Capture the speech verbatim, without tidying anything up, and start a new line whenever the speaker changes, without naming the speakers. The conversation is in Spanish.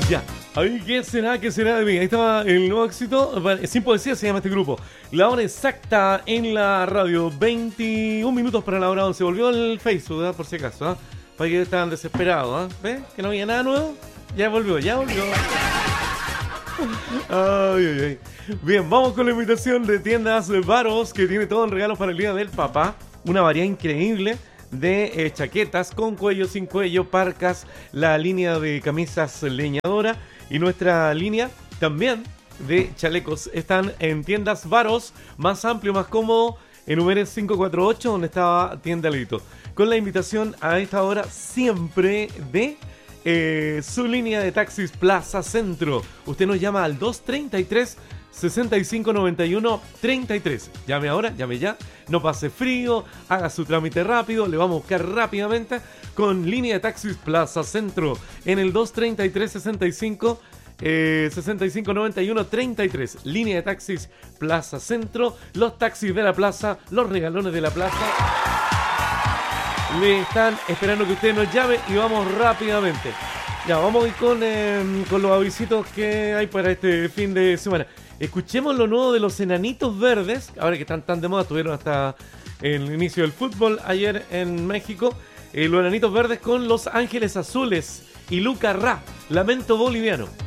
Ya. Ay, ¿qué será? ¿Qué será de mí? Ahí estaba el nuevo éxito. Sin poesía se llama este grupo. La hora exacta en la radio. veintiún minutos para la hora once. Volvió el Facebook, ¿eh? Por si acaso. ¿eh? Para que estaban desesperados. ¿eh? ¿Ves? Que no había nada nuevo. Ya volvió, ya volvió. Ay, ay, ay. Bien, vamos con la invitación de Tiendas Varos, que tiene todo en regalos para el Día del Papá. Una variedad increíble de eh, chaquetas con cuello, sin cuello, parcas, la línea de camisas leñadora y nuestra línea también de chalecos. Están en Tiendas Varos, más amplio, más cómodo, en Número cinco cuatro ocho, donde estaba Tienda Lito. Con la invitación a esta hora siempre de eh, su línea de taxis Plaza Centro. Usted nos llama al dos treinta y tres, sesenta y cinco noventa y uno, treinta y tres. Llame ahora, llame ya. No pase frío, haga su trámite rápido. Le vamos a buscar rápidamente con línea de taxis Plaza Centro en el dos treinta y tres, sesenta y cinco, sesenta y cinco noventa y uno, treinta y tres. Línea de taxis Plaza Centro. Los taxis de la plaza, los regalones de la plaza le están esperando que usted nos llame y vamos rápidamente. Ya, vamos a ir con, eh, con los avisitos que hay para este fin de semana. Escuchemos lo nuevo de los Enanitos Verdes, ahora que están tan de moda, estuvieron hasta el inicio del fútbol ayer en México. Eh, los Enanitos Verdes con Los Ángeles Azules y Luca Ra, Lamento Boliviano.